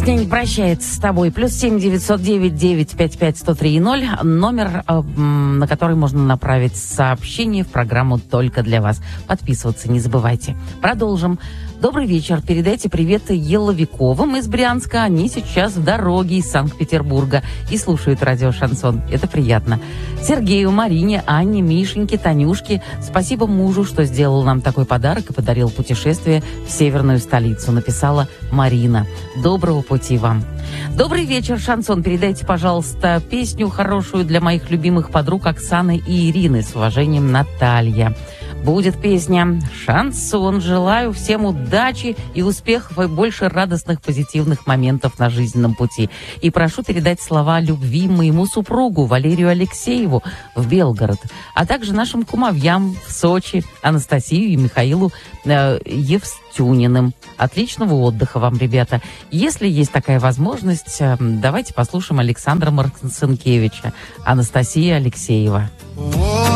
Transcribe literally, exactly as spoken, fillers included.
Песня не прощается с тобой. Плюс семь девятьсот девять девять пять пять сто три ноль. Номер, на который можно направить сообщение в программу «Только для вас». Подписываться не забывайте. Продолжим. Добрый вечер. Передайте привет Еловиковым из Брянска. Они сейчас в дороге из Санкт-Петербурга и слушают радио «Шансон». Это приятно. Сергею, Марине, Анне, Мишеньке, Танюшке. Спасибо мужу, что сделал нам такой подарок и подарил путешествие в северную столицу. Написала Марина. Доброго пути вам. Добрый вечер, «Шансон». Передайте, пожалуйста, песню хорошую для моих любимых подруг Оксаны и Ирины. С уважением, Наталья. Будет песня «Шансон». Желаю всем удачи и успехов, и больше радостных, позитивных моментов на жизненном пути. И прошу передать слова любви моему супругу Валерию Алексееву в Белгород, а также нашим кумовьям в Сочи, Анастасию и Михаилу э, Евстюниным. Отличного отдыха вам, ребята. Если есть такая возможность, э, давайте послушаем Александра Марцинкевича. Анастасия Алексеева.